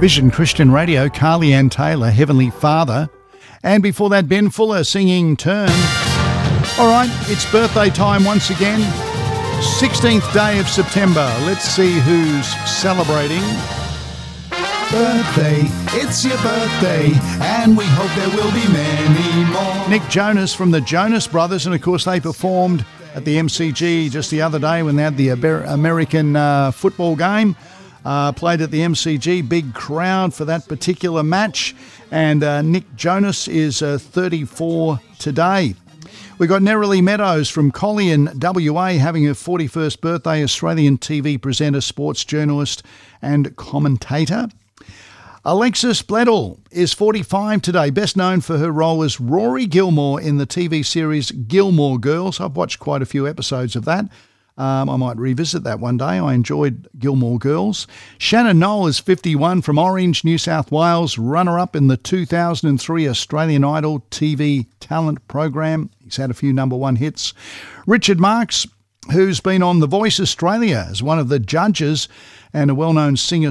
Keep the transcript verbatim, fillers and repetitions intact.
Vision Christian Radio, Carly Ann Taylor, Heavenly Father. And before that, Ben Fuller singing Turn. All right, it's birthday time once again. sixteenth day of September. Let's see who's celebrating. Birthday, it's your birthday, and we hope there will be many more. Nick Jonas from the Jonas Brothers, and of course they performed at the M C G just the other day when they had the American uh, football game. Uh, played at the M C G, big crowd for that particular match. And uh, Nick Jonas is uh, thirty-four today. We've got Nerily Meadows from Collian, W A, having her forty-first birthday, Australian T V presenter, sports journalist and commentator. Alexis Bledel is forty-five today, best known for her role as Rory Gilmore in the T V series Gilmore Girls. I've watched quite a few episodes of that. Um, I might revisit that one day. I enjoyed Gilmore Girls. Shannon Knoll is fifty-one from Orange, New South Wales, runner-up in the two thousand three Australian Idol T V talent program. He's had a few number one hits. Richard Marks, who's been on The Voice Australia as one of the judges, and a well-known singer